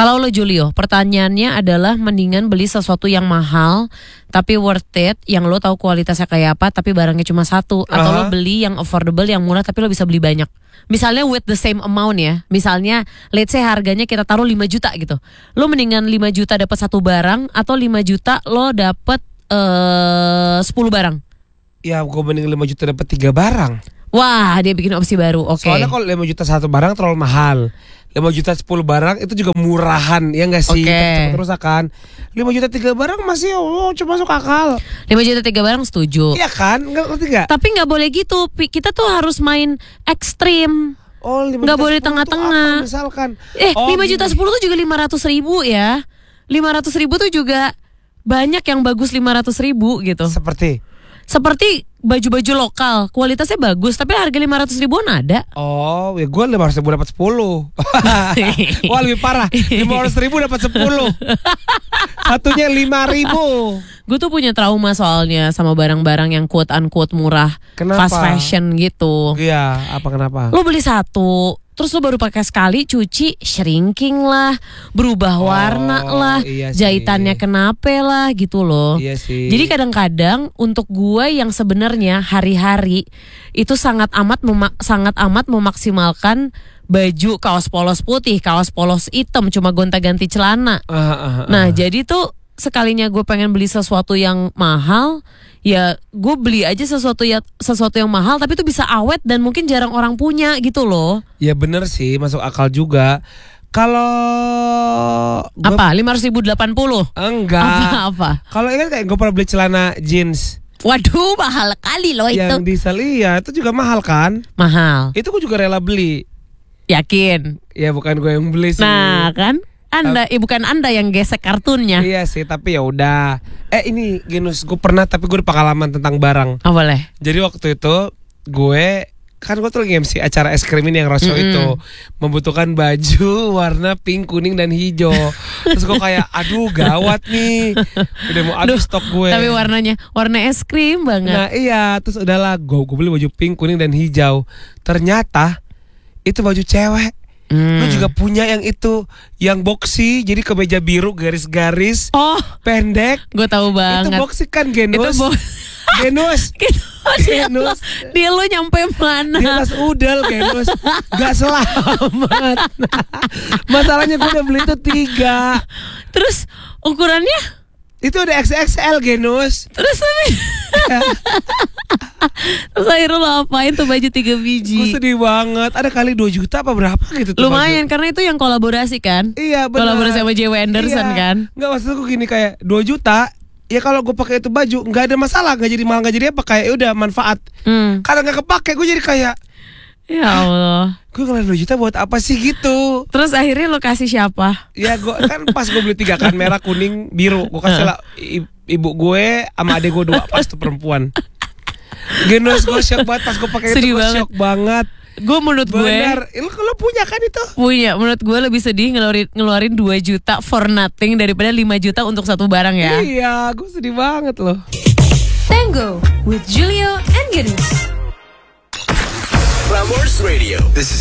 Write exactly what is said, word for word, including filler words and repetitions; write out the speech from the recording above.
Kalau lo Julio, pertanyaannya adalah mendingan beli sesuatu yang mahal tapi worth it, yang lo tahu kualitasnya kayak apa tapi barangnya cuma satu, atau uh-huh. lo beli yang affordable yang murah tapi lo bisa beli banyak. Misalnya with the same amount ya. Misalnya let's say harganya kita taruh lima juta gitu. Lo mendingan lima juta dapat satu barang atau lima juta lo dapat uh, sepuluh barang? Ya gue mending lima juta dapat tiga barang. Wah, dia bikin opsi baru. Oke. Okay. Soalnya kalau lima juta satu barang terlalu mahal. lima juta sepuluh barang itu juga murahan, ya enggak sih? Okay. Terus akan lima juta tiga barang masih oh cuma masuk akal. lima juta tiga barang setuju. Iya kan? Enggak ngerti enggak? Tapi enggak boleh gitu. Kita tuh harus main ekstrim. Oh, enggak boleh tengah-tengah. Misalkan. Eh, oh, lima juta sepuluh tuh juga lima ratus ribu ya. lima ratus ribu tuh juga banyak yang bagus lima ratus ribu gitu. Seperti Seperti baju-baju lokal, kualitasnya bagus, tapi harga lima ratus ribuan ada. Oh, ya gue lima ratus ribu dapat sepuluh. Wah lebih parah, lima ratus ribu dapat sepuluh. Satunya lima ribu. Gue tuh punya trauma soalnya sama barang-barang yang quote unquote murah. Kenapa? Fast fashion gitu. Iya, apa kenapa? Lo beli satu, terus lo baru pakai sekali, cuci, shrinking lah, berubah Oh, warna lah, iya sih. jahitannya kenapa lah gitu loh. Iya sih. Jadi kadang-kadang untuk gue yang sebenarnya hari-hari itu sangat amat mema- sangat amat memaksimalkan baju kaos polos putih, kaos polos hitam, cuma gonta-ganti celana. Uh, uh, uh. Nah jadi tuh sekalinya gue pengen beli sesuatu yang mahal, ya gue beli aja sesuatu ya sesuatu yang mahal tapi itu bisa awet dan mungkin jarang orang punya gitu loh. Ya bener sih, masuk akal juga. Kalau gua... Apa? lima ratus ribu delapan puluh? Enggak. Apa-apa? Kalau ingat kayak gue pernah beli celana jeans. Waduh, mahal kali loh itu. Yang di Salia itu juga mahal kan? Mahal. Itu gue juga rela beli. Yakin? Ya bukan gue yang beli sih. Nah kan? Anda, eh bukan Anda yang gesek kartunnya. Iya sih, tapi ya udah. Eh ini Genus, gue pernah tapi gue ada pengalaman tentang barang. Oh boleh. Jadi waktu itu gue kan gue tuh lagi M C acara es krim ini yang roadshow Mm-mm. itu, membutuhkan baju warna pink, kuning dan hijau. Terus gue kayak aduh gawat nih, udah mau habis stok gue. Tapi warnanya warna es krim banget. Nah iya, terus udahlah gue gue beli baju pink, kuning dan hijau. Ternyata itu baju cewek. Hmm. Lu juga punya yang itu, yang boxy, jadi kemeja biru garis-garis, Oh, pendek. gue tahu banget. Itu boxy kan Genus? Itu bo- Genus. dia, lo, Genus. dia lo nyampe mana? Di atas udel Genus, gak selamat. Masalahnya gue udah beli itu tiga. Terus ukurannya? Itu udah X X L Genus. Terus tapi terus akhirnya lo apain tuh baju tiga Gue biji? sedih banget. Ada kali dua juta apa berapa gitu tuh Lumayan baju. karena itu yang kolaborasi kan? Iya benar. Kolaborasi sama J W Anderson Iya. kan? Nggak, maksudku gini kayak dua juta. Ya kalau gue pakai itu baju nggak ada masalah, nggak jadi mahal, nggak jadi apa, kayak udah manfaat. Hmm. Karena nggak kepake gue jadi kayak Ya Allah. gue ngeluarin dua juta buat apa sih gitu. Terus akhirnya lo kasih siapa? Ya gue kan pas gue beli tiga kan, merah, kuning, biru, gue kasih lah i- ibu gue sama adek gue dua, pas tuh perempuan. Genus, gue shock banget pas gue pakai itu, Sedih gue banget. shock banget. Gue menurut gue Bener, lo, lo punya kan itu? punya, menurut gue lebih sedih ngeluarin ngeluarin dua juta for nothing daripada lima juta untuk satu barang ya. Iya, gue sedih banget loh. Tango with Julio and Genus. Prambors Radio. This is